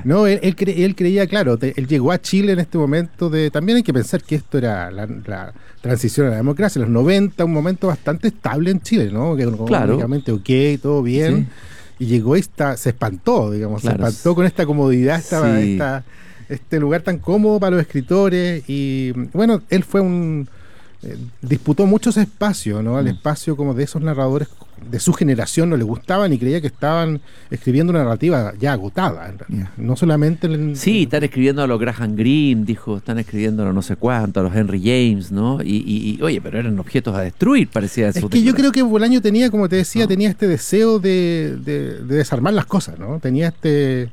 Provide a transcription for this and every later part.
No, él creía, claro, él llegó a Chile en este momento también hay que pensar que esto era la transición a la democracia, en los 90, un momento bastante estable en Chile, ¿no? Que económicamente todo bien, y llegó y se espantó, digamos, se espantó con esta comodidad, este lugar tan cómodo para los escritores, y bueno, él fue disputó muchos espacios, ¿no? El espacio como de esos narradores de su generación no le gustaban y creía que estaban escribiendo una narrativa ya agotada, en realidad. No solamente... están escribiendo a los Graham Greene, dijo, están escribiendo a los no sé cuánto, a los Henry James, ¿no? Y oye, pero eran objetos a destruir, parecía eso. Es que yo creo que Bolaño tenía, como te decía, tenía este deseo de desarmar las cosas, ¿no? Tenía este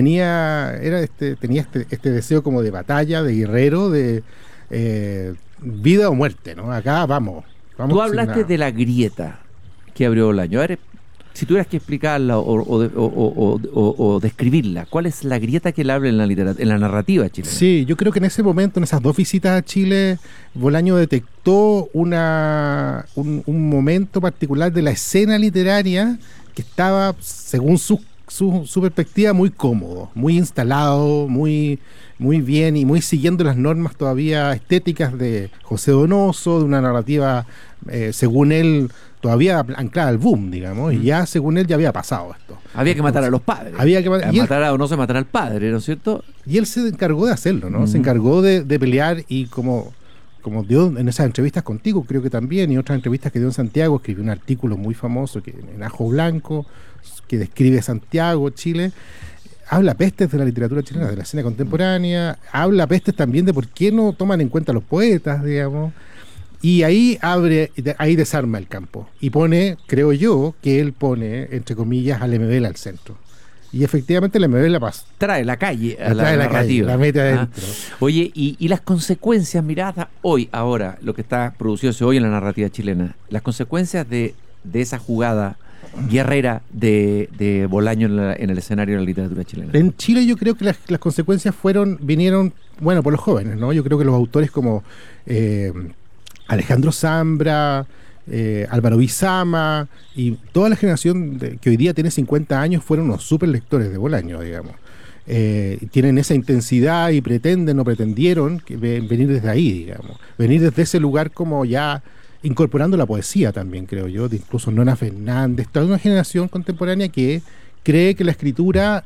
deseo como de batalla, de guerrero, de vida o muerte, ¿no? Acá vamos. Tú hablaste de la grieta que abrió Bolaño. A ver, si tuvieras que explicarla o describirla, ¿cuál es la grieta que él habla en la narrativa chilena? Sí, yo creo que en ese momento, en esas 2 visitas a Chile, Bolaño detectó un momento particular de la escena literaria que estaba, según su perspectiva, muy cómodo, muy instalado, muy bien y muy siguiendo las normas todavía estéticas de José Donoso, de una narrativa, según él, todavía anclada al boom, digamos, y ya según él ya había pasado esto. Había que matar a los padres. Había que matar a Donoso, matar al padre, ¿no es cierto? Y él se encargó de hacerlo, ¿no? Se encargó de pelear y como dio en esas entrevistas contigo, creo que también, y otras entrevistas que dio en Santiago, escribió un artículo muy famoso en Ajo Blanco, que describe Santiago, Chile. Habla pestes de la literatura chilena, de la escena contemporánea, habla pestes también de por qué no toman en cuenta a los poetas, digamos, y ahí desarma el campo, y creo yo, que él pone, entre comillas, al MBL al centro. Y efectivamente el MBL trae la calle a la narrativa. La mete adentro. Oye, y las consecuencias, mirad ahora, lo que está produciéndose hoy en la narrativa chilena, las consecuencias de esa jugada guerrera de Bolaño en el escenario de la literatura chilena. En Chile yo creo que las consecuencias vinieron por los jóvenes, ¿no? Yo creo que los autores como Alejandro Zambra, Álvaro Bizama y toda la generación que hoy día tiene 50 años fueron unos súper lectores de Bolaño, digamos. Tienen esa intensidad y pretendieron venir desde ahí, digamos. Venir desde ese lugar como ya incorporando la poesía también, creo yo, de incluso Nona Fernández, toda una generación contemporánea que cree que la escritura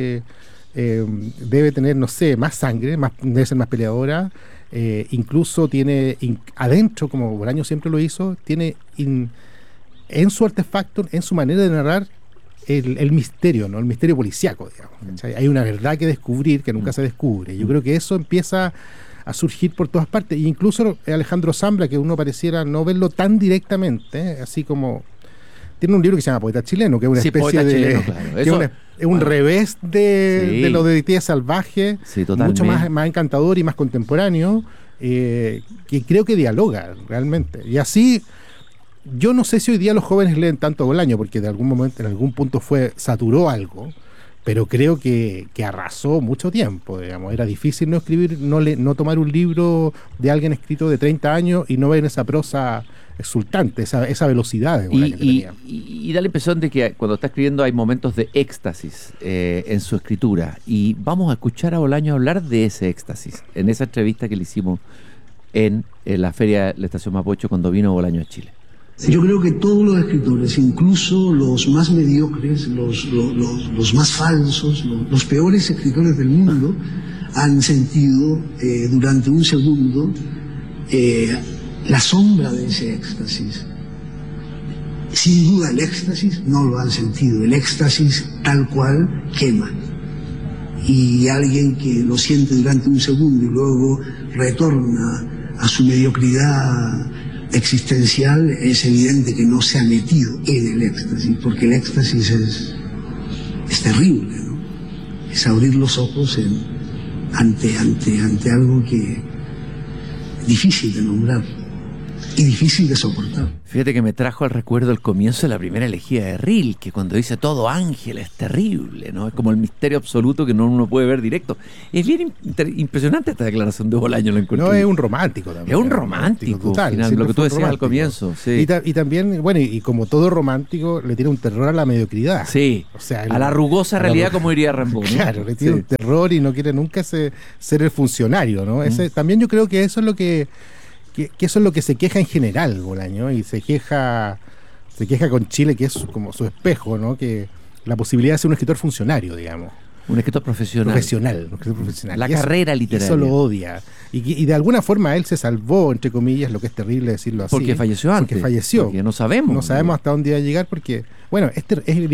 debe tener, no sé, más sangre, debe ser más peleadora, incluso tiene adentro, como Bolaño siempre lo hizo, tiene en su artefacto, en su manera de narrar, el misterio, ¿no? El misterio policíaco, digamos. Hay una verdad que descubrir que nunca se descubre. Yo creo que eso empieza a surgir por todas partes, e incluso Alejandro Zambra, que uno pareciera no verlo tan directamente, así como tiene un libro que se llama Poeta Chileno, que es una especie de chileno, claro. Es un revés de lo de Tía Salvaje, mucho más encantador y más contemporáneo, que creo que dialoga realmente. Y así, yo no sé si hoy día los jóvenes leen tanto Bolaño, porque de algún momento, en algún punto saturó algo, pero creo que arrasó mucho tiempo, digamos. Era difícil no escribir, no tomar un libro de alguien escrito de 30 años y no ver esa prosa exultante, esa velocidad de Bolaño que tenía. Y da la impresión de que cuando está escribiendo hay momentos de éxtasis en su escritura. Y vamos a escuchar a Bolaño hablar de ese éxtasis, en esa entrevista que le hicimos en la Feria de la Estación Mapocho cuando vino Bolaño a Chile. Yo creo que todos los escritores, incluso los más mediocres, los más falsos, los peores escritores del mundo, han sentido durante un segundo la sombra de ese éxtasis. Sin duda el éxtasis no lo han sentido, el éxtasis tal cual quema. Y alguien que lo siente durante un segundo y luego retorna a su mediocridad existencial, es evidente que no se ha metido en el éxtasis, porque el éxtasis es terrible, ¿no? Es abrir los ojos ante algo que es difícil de nombrar. y difícil de soportar. Fíjate que me trajo al recuerdo el comienzo de la primera elegía de Rilke, cuando dice todo ángel es terrible, ¿no? Es como el misterio absoluto que no uno puede ver directo. Es bien impresionante esta declaración de Bolaño, lo encuentro. No, es un romántico también. Es un romántico, total, final, lo que tú decías al comienzo. Sí. Y también, bueno, y como todo romántico, le tiene un terror a la mediocridad. Sí, o sea, a la rugosa realidad, como diría Rimbaud, ¿no? Claro, le tiene un terror y no quiere nunca ser el funcionario, ¿no? También yo creo que eso es lo que eso es lo que se queja en general Bolaño, y se queja con Chile, que es como su espejo, ¿no? Que la posibilidad de ser un escritor funcionario, digamos. Un escritor profesional. Un escritor profesional. La carrera literaria. Eso lo odia. Y de alguna forma él se salvó, entre comillas, lo que es terrible decirlo así. Porque falleció antes. Porque falleció. Porque no sabemos. No sabemos hasta dónde iba a llegar porque, bueno, es